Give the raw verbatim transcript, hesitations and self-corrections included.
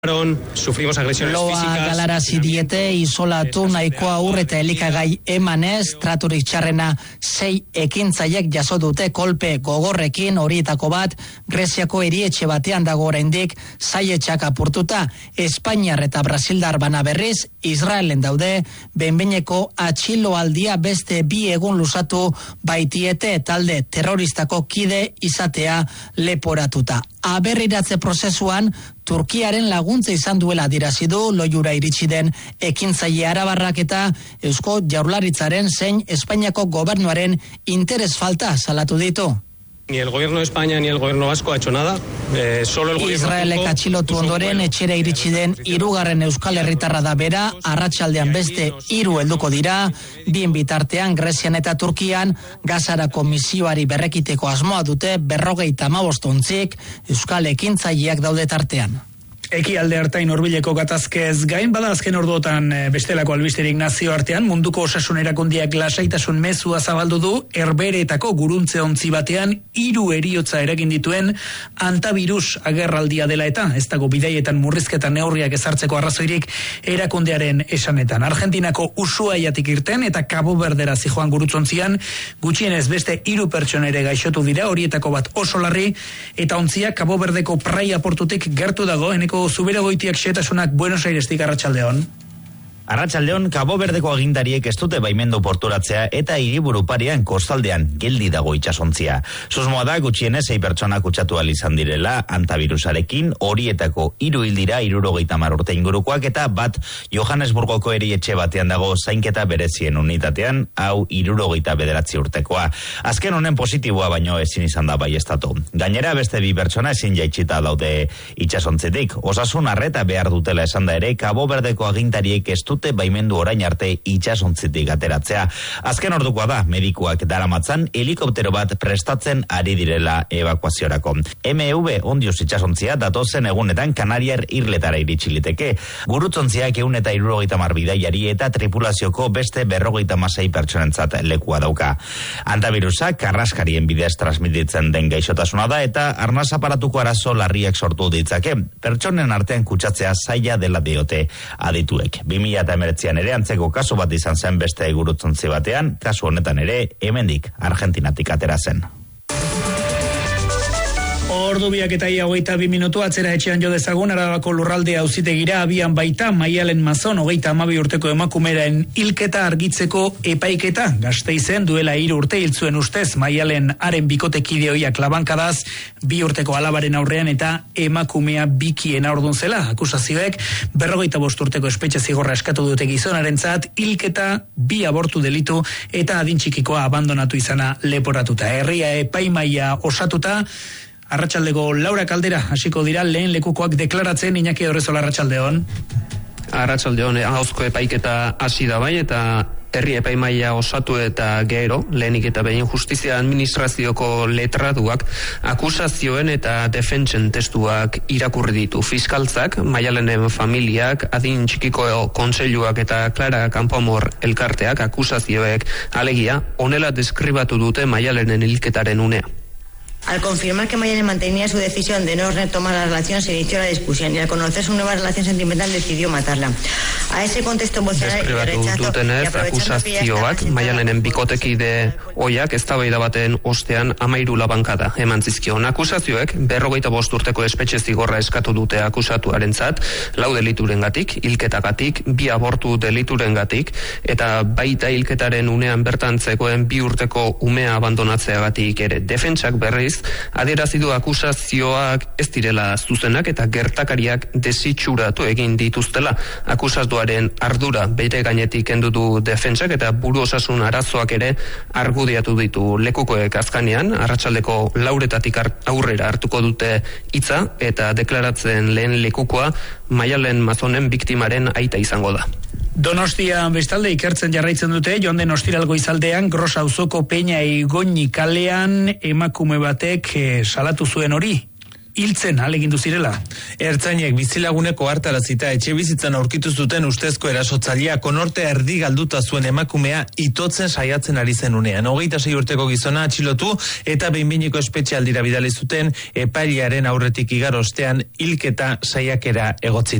Sufrimos agresiones Loa físicas. galarazi diete isolatu nahikoa ur eta elikagai emanez, traturik txarrena sei ekintzaiek jaso dute kolpe gogorrekin, horietako bat Greziako erietxe batean dago oraindik saietxak apurtuta. Espainiar eta Brasildar bana berriz Israelen daude, behinbeineko atxiloaldia beste bi egun luzatu baitiete talde terroristako kide izatea leporatuta. Aberriratze prozesuan Turkiaren laguntza izan duela adierazi du loiura iritsi den ekintzaile arabarrak eta Eusko Jaurlaritzaren zein Espainiako gobernuaren interes falta salatu ditu. Ni el gobierno de España ni el gobierno vasco ha hecho nada. Eh, solo el gobierno Israelek atxilotu ondoren etxera iritsi den hirugarren euskal herritarra da bera, arratsaldean beste hiru helduko dira, bien bitartean Grezian eta Turkian Gazarako misioari berrekiteko asmoa dute berrogeita hamabost ontzik, euskal ekintzaileak daude tartean. Ekialde hartain hurbileko gatazkez gain bada azken orduotan bestelako albisterik nazioartean munduko osasun erakundeak lasaitasun mezua zabaldu du Herbehereetako guruntze ontzi batean hiru heriotza eragin dituen antavirus agerraldia dela eta ez dago bidaietan murrizketa neurriak ezartzeko arrazoirik erakundearen esanetan. Argentinako Ushuaiatik irten eta Cabo Verdera zijoan gurutzontzian gutxienez beste hiru pertsona ere gaixotu dira, horietako bat oso larri eta ontzia Cabo Verdeko Praia portutik gertu dago. Eneko Zuberagoitiak xetasunak Buenos Airestik arratsaldeon. Arratsaldeon, Cabo Verdeko agintariek ez dute baimendu porturatzea eta hiriburu parean kostaldean geldi dago itsasontzia. Susmoa da gutxienez sei pertsona kutsatu ahal izan direla antavirusarekin, horietako hiru hil dira hirurogeita hamar urte ingurukoak eta bat Johannesburgoko erietxe batean dago zainketa berezien unitatean, hau hirurogeita bederatzi urtekoa. Azken honen positiboa baino ezin izan da baieztatu. Gainera beste bi pertsona ezin jaitsita daude itsasontzetik. Osasun arreta behar dutela esan da ere, Cabo Verdeko agintariek ez dute baimendu orain arte itsasontzitik ateratzea. Azken ordukoa da, medikuak daramatzan helikoptero bat prestatzen ari direla evakuaziorako. M V Ondius itsasontzia datozen egunetan Kanariar irletara iritsi liteke. Gurutzontziak ehun eta hirurogeita hamar bidaiari eta tripulazioko beste berrogeita hamasei pertsonentzat lekua dauka. Antavirusak karraskarien bidez transmititzen den gaixotasuna da eta arnaz aparatuko arazo larriak sortu ditzake. Pertsonen artean kutsatzea zaila dela diote adituek. bi mila hemeretzian ere antzeko kasu bat izan zen beste gurutzontzi batean, kasu honetan ere hemendik Argentinatik atera zen. Ordu biak eta ia hogeita bi minutu atzera etxean jo dezagun Arabako lurralde auzitegira abian baita Maialen Mazon hogeita hamabi urteko emakumeren hilketa argitzeko epaiketa. Gasteizen duela hiru urte hil zuen ustez Maialen haren bikotekide ohiak labankadaz bi urteko alabaren aurrean eta emakumea bikien aurdun zela. Akusazioek berrogeita bost urteko espetxe zigorra eskatu dute gizonarentzat, hilketa, bi abortu delitu eta adin txikikoa abandonatu izana leporatuta. Herria epaimaia osatuta. Arratsaldeko Laura Kaldera hasiko dira lehen lekukoak deklaratzen. Iñaki Dorrezola, arratsaldeon. Arratsaldeon, ahozko epaiketa hasi da bai eta herri epaimaila osatu eta gero, lehenik eta behin justizia administrazioko letraduak akusazioen eta defentsen testuak irakurri ditu. Fiskaltzak, Maialenen familiak, adin txikiko kontseiluak eta Clara Kanpomor elkarteak akusazioek alegia honela deskribatu dute Maialenen hilketaren unea. Al confirmar que Maialen mantenía su decisión de no retomar la relación, se inició la discusión y al conocer su nueva relación sentimental decidió matarla. A ese contexto emocional y rechazo dutenez, akusazioak Maialenen bikotekide ohiak eztabaida baten ostean hamairu labankada eman zizkion. Akusazioek berrogeita bost urteko espetxe zigorra eskatu dute akusatuarentzat, lau deliturengatik, hilketagatik, bi abortu deliturengatik eta baita hilketaren unean bertan zegoen bi urteko umea abandonatzeagatik ere. Defentsak berriz adierazi du akusazioak ez direla zuzenak eta gertakariak desitxuratu egin dituztela. Akusatuaren ardura bere gainetik kendu du defentsak eta buru osasun arazoak ere argudiatu ditu. Lekukoek azkanean arratsaldeko lauretatik aurrera hartuko dute hitza eta deklaratzen lehen lekukoa Maialen Mazonen biktimaren aita izango da. Donostia bestalde ikertzen jarraitzen dute, joan den ostiral goizaldean Gros auzoko Peña Igoñi kalean emakume batek e, salatu zuen hori. hiltzen alegindu zirela. Ertzainek bizilaguneko hartarazita etxe bizitzan aurkitu zuten ustezko erasotzailea konorte erdi galduta zuen emakumea itotzen saiatzen ari zen unean. Hogeita sei urteko gizona atxilotu eta behinbiniko espetxealdira bidali zuten epailearen aurretik igaro ostean hilketa saiakera egotzi.